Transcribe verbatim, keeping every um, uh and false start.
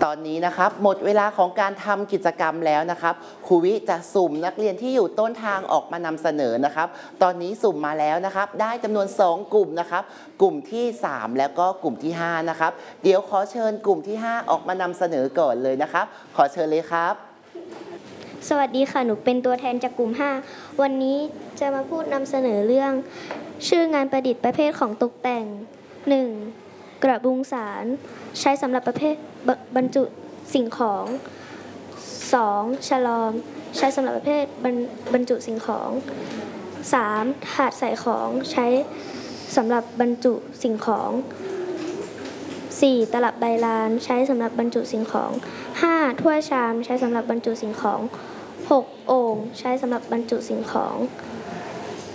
ตอนนี้นะครับหมดเวลาของการทำกิจกรรมแล้วนะครับครูวิจะสุ่มนักเรียนที่อยู่ต้นทางออกมานำเสนอนะครับตอนนี้สุ่มมาแล้วนะครับได้จำนวนสองกลุ่มนะครับกลุ่มที่สามแล้วก็กลุ่มที่ห้านะครับเดี๋ยวขอเชิญกลุ่มที่ห้าออกมานำเสนอก่อนเลยนะครับขอเชิญเลยครับสวัสดีค่ะหนูเป็นตัวแทนจากกลุ่มห้าวันนี้จะมาพูดนำเสนอเรื่องชื่องานประดิษฐ์ประเภทของตกแต่ง หนึ่ง. กระบุงสารใช้สำหรับประเภทบรรจุสิ่งของ สอง. ฉลอมใช้สำหรับประเภทบรรจุสิ่งของ สาม. ถาดใส่ของใช้สำหรับบรรจุสิ่งของ สี่. ตลับใบลานใช้สำหรับบรรจุสิ่งของ ห้า. ถ้วยชามใช้สำหรับบรรจุสิ่งของ หก. โอ่งใช้สำหรับบรรจุสิ่งของ